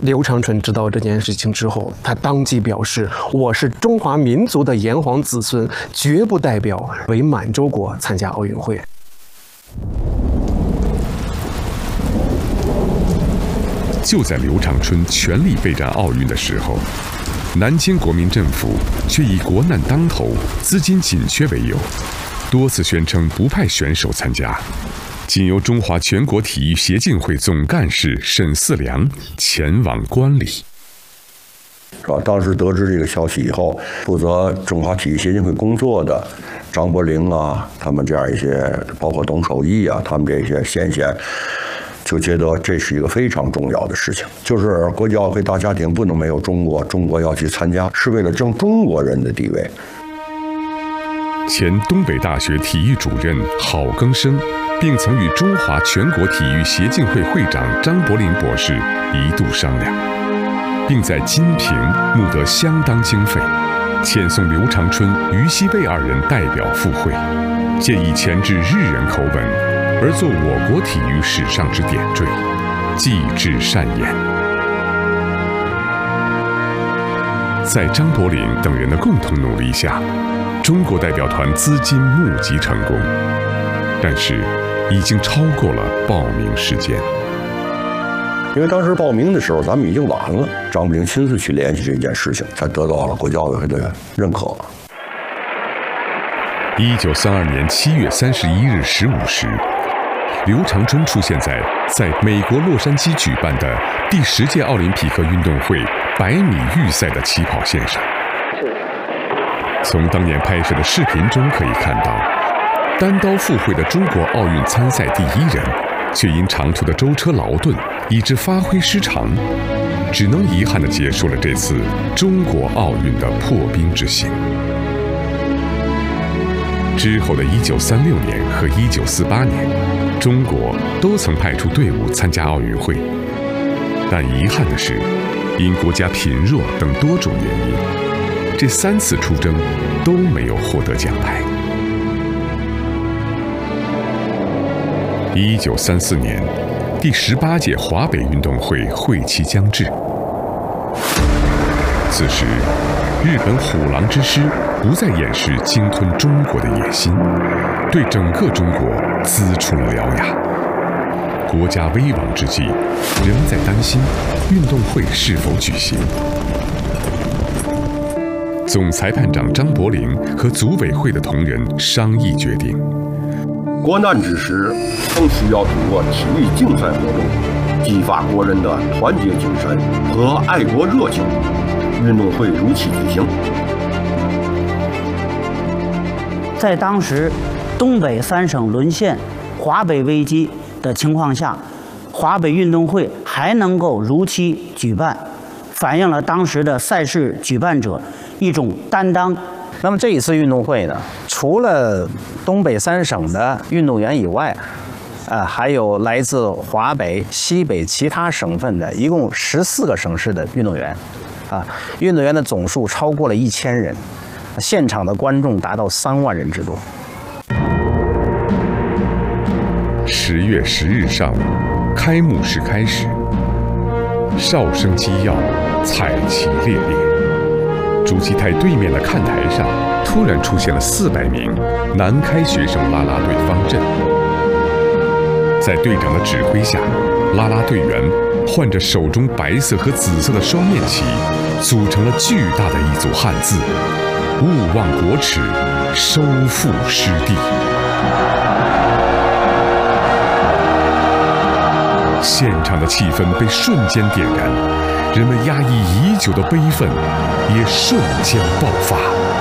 刘长春知道这件事情之后，他当即表示：“我是中华民族的炎黄子孙，绝不代表为满洲国参加奥运会。” 就在刘长春全力备战奥运的时候，南京国民政府却以国难当头、资金紧缺为由，多次宣称不派选手参加，仅由中华全国体育协进会总干事沈四良前往观礼。 是吧？当时得知这个消息以后，负责中华体育协进会工作的张伯苓啊，他们这样一些，包括董守义啊，他们这些先贤，就觉得这是一个非常重要的事情，就是国际奥委会大家庭不能没有中国，中国要去参加，是为了争中国人的地位。 前东北大学体育主任郝庚生，并曾与中华全国体育协进会会长张伯苓博士一度商量，并在金平募得相当经费，遣送刘长春、于西卫二人代表赴会，借以钳制日人口吻，而作我国体育史上之点缀，继至善言。在张伯苓等人的共同努力下，中国代表团资金募集成功，但是已经超过了报名时间。 因为当时报名的时候，咱们已经晚了。张伯苓亲自去联系这件事情，才得到了国际奥委会的认可。 1932年7月31日15时，刘长春出现在美国洛杉矶举办的第10届奥林匹克运动会100米预赛的起跑线上。从当年拍摄的视频中可以看到，单刀赴会的中国奥运参赛第1人，却因长途的舟车劳顿，以致发挥失常，只能遗憾地结束了这次中国奥运的破冰之行。之后的1936年和1948年，中国都曾派出队伍参加奥运会，但遗憾的是，因国家贫弱等多种原因，这3次出征都没有获得奖牌。1934年，第18届华北运动会会期将至，此时，日本虎狼之师不再掩饰鲸吞中国的野心，对整个中国滋出了獠牙。国家危亡之际，人们在担心运动会是否举行。总裁判长张伯苓和组委会的同仁商议决定， 国难之时，更需要通过体育竞赛活动，激发国人的团结精神和爱国热情。运动会如期举行。 在当时东北3省沦陷、华北危机的情况下，华北运动会还能够如期举办，反映了当时的赛事举办者一种担当。 那么这一次运动会呢，除了东北3省的运动员以外，还有来自华北、西北其他省份的，一共14个省市的运动员，运动员的总数超过了1000人，现场的观众达到3万人之多。 10月10日上午，开幕式开始，哨声激耀，彩旗猎猎。主席台对面的看台上，突然出现了400名南开学生啦啦队方阵。在队长的指挥下，啦啦队员换着手中白色和紫色的双面旗，组成了巨大的一组汉字：勿忘国耻，收复失地。现场的气氛被瞬间点燃，人们压抑已久的悲愤也瞬间爆发。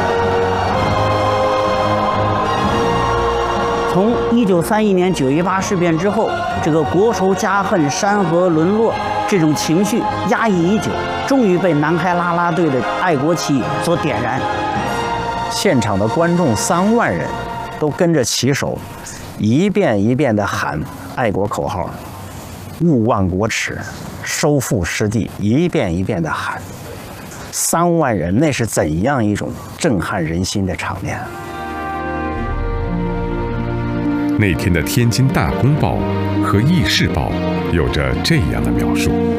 从1931年9·18事变之后，这个国仇家恨、山河沦落这种情绪压抑已久，终于被南开啦啦队的爱国旗所点燃。 现场的观众3万人都跟着旗手一遍一遍地喊爱国口号，勿忘国耻，收复失地，一遍一遍地喊。3万人，那是怎样一种震撼人心的场面！ 那天的《天津大公报》和《议事报》有着这样的描述：